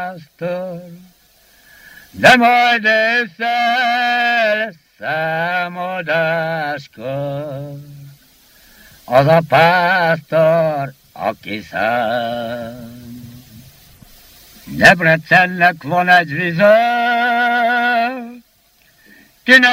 pásztor, de majd ősszel számadáskor, az a pásztor, aki szám. Debrecennek van egy vize,